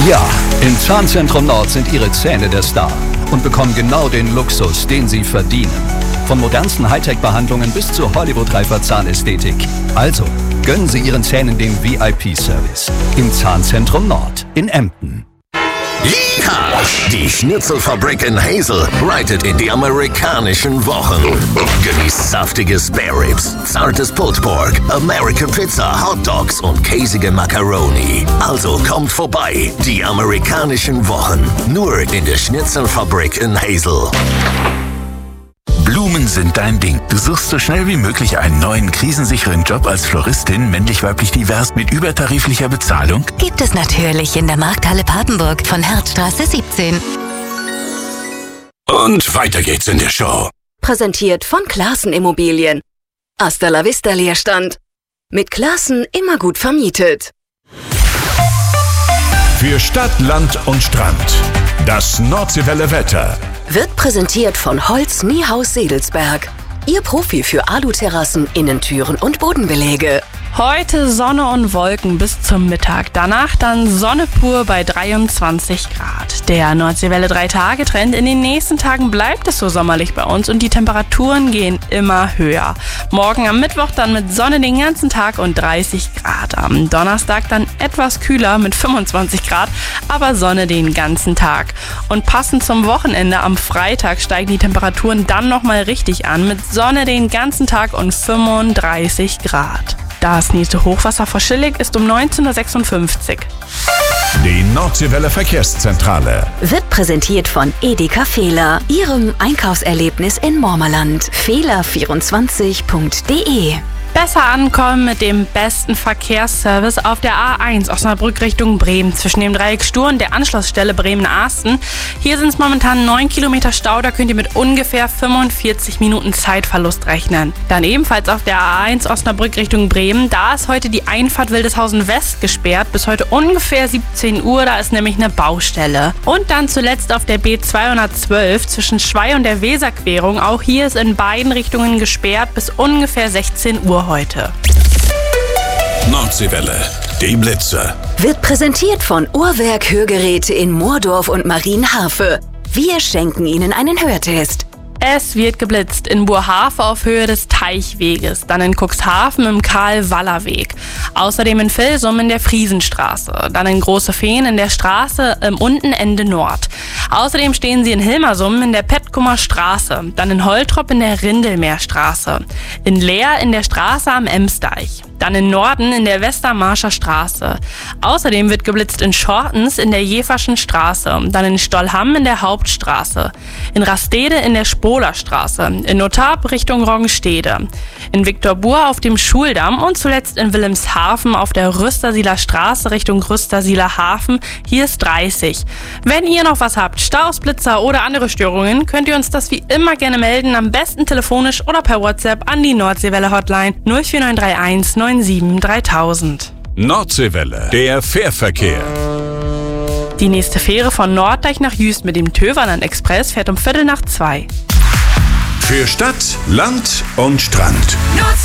Ja, im Zahnzentrum Nord sind Ihre Zähne der Star und bekommen genau den Luxus, den Sie verdienen. Von modernsten Hightech-Behandlungen bis zur Hollywood-reifer Zahnästhetik. Also, gönnen Sie Ihren Zähnen den VIP-Service im Zahnzentrum Nord in Emden. Yeehaw! Die Schnitzelfabrik in Hazel reitet in die amerikanischen Wochen. Genießt saftige Spare Ribs, zartes Pulled Pork, American Pizza, Hot Dogs und käsige Macaroni. Also kommt vorbei, die amerikanischen Wochen. Nur in der Schnitzelfabrik in Hazel. Blumen sind dein Ding. Du suchst so schnell wie möglich einen neuen, krisensicheren Job als Floristin, männlich-weiblich divers mit übertariflicher Bezahlung? Gibt es natürlich in der Markthalle Papenburg von Herzstraße 17. Und weiter geht's in der Show. Präsentiert von Classen Immobilien. Hasta la vista Leerstand. Mit Classen immer gut vermietet. Für Stadt, Land und Strand. Das Nordseewelle Wetter. Wird präsentiert von Holz Niehaus Sedelsberg. Ihr Profi für Aluterrassen, Innentüren und Bodenbelege. Heute Sonne und Wolken bis zum Mittag. Danach dann Sonne pur bei 23 Grad. Der Nordseewelle 3-Tage-Trend. In den nächsten Tagen bleibt es so sommerlich bei uns und die Temperaturen gehen immer höher. Morgen am Mittwoch dann mit Sonne den ganzen Tag und 30 Grad. Am Donnerstag dann etwas kühler mit 25 Grad, aber Sonne den ganzen Tag. Und passend zum Wochenende am Freitag steigen die Temperaturen dann nochmal richtig an mit Sonne den ganzen Tag und 35 Grad. Das nächste Hochwasser vor Schillig ist um 19:56 Uhr. Die Nordseewelle Verkehrszentrale. Wird präsentiert von Edeka Fehler, Ihrem Einkaufserlebnis in Mormerland. Fehler24.de. Besser ankommen mit dem besten Verkehrsservice auf der A1 Osnabrück Richtung Bremen zwischen dem Dreieck Stur und der Anschlussstelle Bremen-Asten. Hier sind es momentan 9 Kilometer Stau, da könnt ihr mit ungefähr 45 Minuten Zeitverlust rechnen. Dann ebenfalls auf der A1 Osnabrück Richtung Bremen, da ist heute die Einfahrt Wildeshausen West gesperrt bis heute ungefähr 17 Uhr, da ist nämlich eine Baustelle. Und dann zuletzt auf der B212 zwischen Schwei und der Weserquerung, auch hier ist in beiden Richtungen gesperrt bis ungefähr 16 Uhr heute. Nordseewelle, die Blitze. Wird präsentiert von Uhrwerk Hörgeräte in Moordorf und Marienhafe. Wir schenken Ihnen einen Hörtest. Es wird geblitzt in Burhafe auf Höhe des Teichweges, dann in Cuxhaven im Karl-Waller-Weg. Außerdem in Vilsum in der Friesenstraße, dann in Große Feen in der Straße im Untenende Nord. Außerdem stehen sie in Hilmersum in der Petkumer Straße, dann in Holtrop in der Rindelmeerstraße, in Leer in der Straße am Emsdeich, dann in Norden in der Westermarscher Straße. Außerdem wird geblitzt in Schortens in der Jeverschen Straße, dann in Stollham in der Hauptstraße, in Rastede in der Spolerstraße, in Notarp Richtung Roggenstede, in Viktorbur auf dem Schuldamm und zuletzt in Wilhelmshaven auf der Rüstersieler Straße Richtung Rüstersieler Hafen. Hier ist 30. Wenn ihr noch was habt, Staus, Blitzer oder andere Störungen, könnt ihr uns das wie immer gerne melden, am besten telefonisch oder per WhatsApp an die Nordseewelle Hotline 04931 97 3000. Nordseewelle, der Fährverkehr. Die nächste Fähre von Norddeich nach Jüst mit dem Töverland Express fährt um 1:15. Für Stadt, Land und Strand.